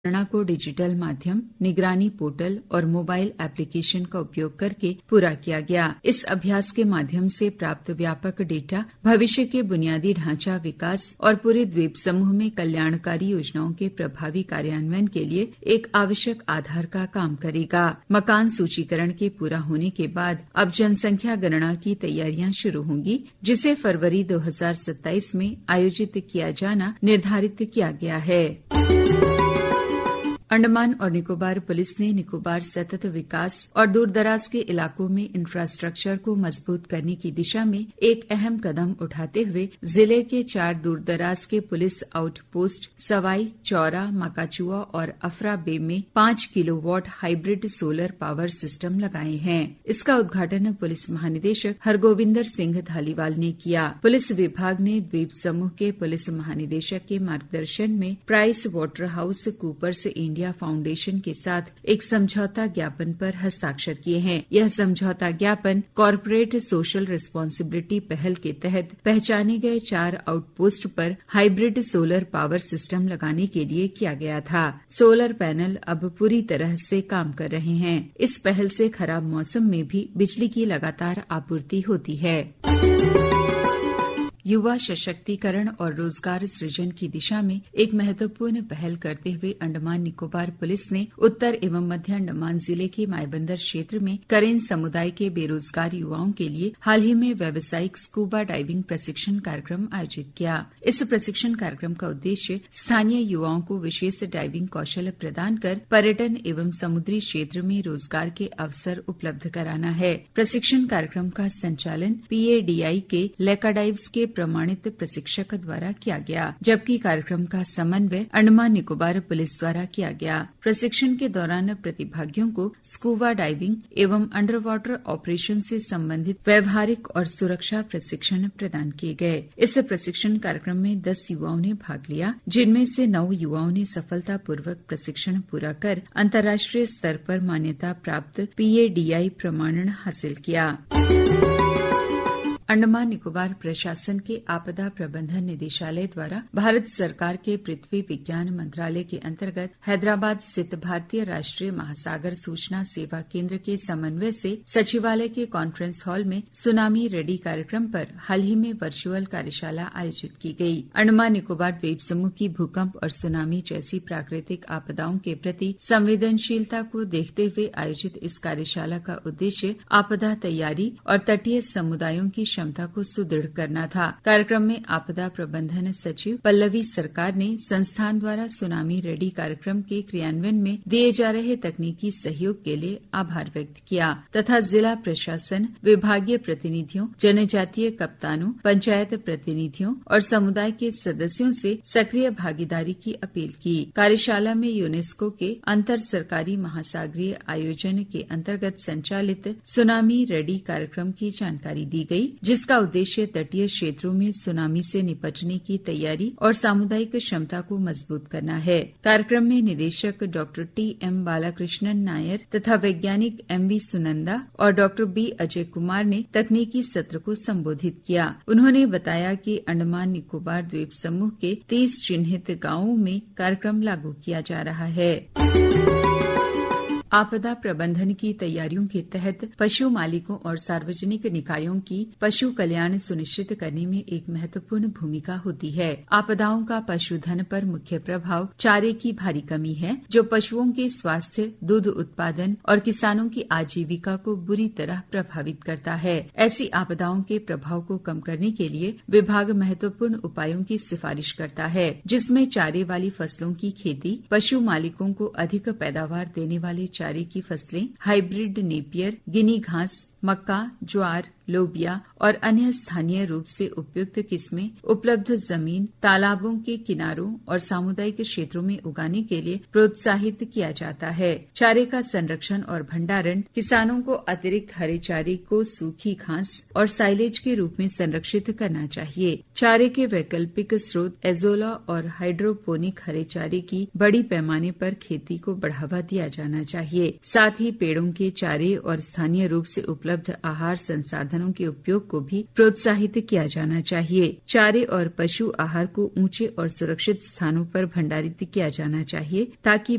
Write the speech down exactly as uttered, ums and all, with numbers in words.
गणना को डिजिटल माध्यम, निगरानी पोर्टल और मोबाइल एप्लीकेशन का उपयोग करके पूरा किया गया। इस अभ्यास के माध्यम से प्राप्त व्यापक डेटा भविष्य के बुनियादी ढांचा विकास और पूरे द्वीप समूह में कल्याणकारी योजनाओं के प्रभावी कार्यान्वयन के लिए एक आवश्यक आधार का काम करेगा। मकान सूचीकरण के पूरा होने के बाद अब जनसंख्या गणना की तैयारियां शुरू होंगी, जिसे फरवरी दो हज़ार सत्ताईस में आयोजित किया जाना निर्धारित किया गया है। अंडमान और निकोबार पुलिस ने निकोबार सतत विकास और दूरदराज के इलाकों में इंफ्रास्ट्रक्चर को मजबूत करने की दिशा में एक अहम कदम उठाते हुए जिले के चार दूरदराज के पुलिस आउटपोस्ट सवाई, चौरा, माकाचुआ और अफरा बे में पांच kilowatt hybrid solar power system लगाए हैं। इसका उद्घाटन पुलिस महानिदेशक हरगोविंदर सिंह धालीवाल ने किया। पुलिस विभाग ने द्वीप समूह के पुलिस महानिदेशक के मार्गदर्शन में price water house coopers India foundation के साथ एक समझौता ज्ञापन पर हस्ताक्षर किए हैं। यह समझौता ज्ञापन कॉरपोरेट सोशल रिस्पांसिबिलिटी पहल के तहत पहचाने गए चार आउटपोस्ट पर हाइब्रिड सोलर पावर सिस्टम लगाने के लिए किया गया था। सोलर पैनल अब पूरी तरह से काम कर रहे हैं। इस पहल से खराब मौसम में भी बिजली की लगातार आपूर्ति होती है। युवा सशक्तिकरण और रोजगार सृजन की दिशा में एक महत्वपूर्ण पहल करते हुए अंडमान निकोबार पुलिस ने उत्तर एवं मध्य अंडमान जिले के मायबंदर क्षेत्र में करेन समुदाय के बेरोजगार युवाओं के लिए हाल ही में व्यावसायिक स्कूबा डाइविंग प्रशिक्षण कार्यक्रम आयोजित किया। इस प्रशिक्षण कार्यक्रम का उद्देश्य स्थानीय युवाओं को विशेष डाइविंग कौशल प्रदान कर पर्यटन एवं समुद्री क्षेत्र में रोजगार के अवसर उपलब्ध कराना है। प्रशिक्षण कार्यक्रम का संचालन पीएडीआई के लेकाडाइव्स के प्रमाणित प्रशिक्षक द्वारा किया गया, जबकि कार्यक्रम का समन्वय अंडमान निकोबार पुलिस द्वारा किया गया। प्रशिक्षण के दौरान प्रतिभागियों को स्कूबा डाइविंग एवं अंडर वाटर ऑपरेशन से संबंधित व्यवहारिक और सुरक्षा प्रशिक्षण प्रदान किए गए। इस प्रशिक्षण कार्यक्रम में दस युवाओं ने भाग लिया, जिनमें से नौ युवाओं ने सफलतापूर्वक प्रशिक्षण पूरा कर अंतर्राष्ट्रीय स्तर पर मान्यता प्राप्त पीएडीआई प्रमाणन हासिल किया। अंडमान निकोबार प्रशासन के आपदा प्रबंधन निदेशालय द्वारा भारत सरकार के पृथ्वी विज्ञान मंत्रालय के अंतर्गत हैदराबाद स्थित भारतीय राष्ट्रीय महासागर सूचना सेवा केंद्र के समन्वय से सचिवालय के कॉन्फ्रेंस हॉल में सुनामी रेडी कार्यक्रम पर हाल ही में वर्चुअल कार्यशाला आयोजित की गई। अंडमान निकोबार द्वीप समूह की भूकंप और सुनामी जैसी प्राकृतिक आपदाओं के प्रति संवेदनशीलता को देखते हुए आयोजित इस कार्यशाला का उद्देश्य आपदा तैयारी और तटीय समुदायों की क्षमता को सुदृढ़ करना था। कार्यक्रम में आपदा प्रबंधन सचिव पल्लवी सरकार ने संस्थान द्वारा सुनामी रेडी कार्यक्रम के क्रियान्वयन में दिए जा रहे तकनीकी सहयोग के लिए आभार व्यक्त किया तथा जिला प्रशासन, विभागीय प्रतिनिधियों, जनजातीय कप्तानों, पंचायत प्रतिनिधियों और समुदाय के सदस्यों से सक्रिय भागीदारी की अपील की। कार्यशाला में यूनेस्को के अंतर सरकारी महासागरीय आयोजन के अंतर्गत संचालित सुनामी रेडी कार्यक्रम की जानकारी दी गई, जिसका उद्देश्य तटीय क्षेत्रों में सुनामी से निपटने की तैयारी और सामुदायिक क्षमता को मजबूत करना है। कार्यक्रम में निदेशक doctor T M Balakrishnan Nair तथा वैज्ञानिक एम वी सुनंदा और डॉक्टर बी अजय कुमार ने तकनीकी सत्र को संबोधित किया। उन्होंने बताया कि अंडमान निकोबार द्वीप समूह के तीस चिन्हित गांवों में कार्यक्रम लागू किया जा रहा है। आपदा प्रबंधन की तैयारियों के तहत पशु मालिकों और सार्वजनिक निकायों की पशु कल्याण सुनिश्चित करने में एक महत्वपूर्ण भूमिका होती है। आपदाओं का पशुधन पर मुख्य प्रभाव चारे की भारी कमी है, जो पशुओं के स्वास्थ्य, दूध उत्पादन और किसानों की आजीविका को बुरी तरह प्रभावित करता है। ऐसी आपदाओं के प्रभाव को कम करने के लिए विभाग महत्वपूर्ण उपायों की सिफारिश करता है, जिसमें चारे वाली फसलों की खेती, पशु मालिकों को अधिक पैदावार देने वाले चारे की फसलें, हाइब्रिड नेपियर, गिनी घास, मक्का, ज्वार, लोबिया और अन्य स्थानीय रूप से उपयुक्त किस्में उपलब्ध जमीन, तालाबों के किनारों और सामुदायिक क्षेत्रों में उगाने के लिए प्रोत्साहित किया जाता है। चारे का संरक्षण और भंडारण, किसानों को अतिरिक्त हरे चारे को सूखी घास और साइलेज के रूप में संरक्षित करना चाहिए। चारे के वैकल्पिक स्रोत एजोला और हाइड्रोपोनिक हरे चारे की बड़ी पैमाने पर खेती को बढ़ावा दिया जाना चाहिए। साथ ही पेड़ों के चारे और स्थानीय रूप से उपलब्ध आहार संसाधनों के उपयोग को भी प्रोत्साहित किया जाना चाहिए। चारे और पशु आहार को ऊंचे और सुरक्षित स्थानों पर भंडारित किया जाना चाहिए ताकि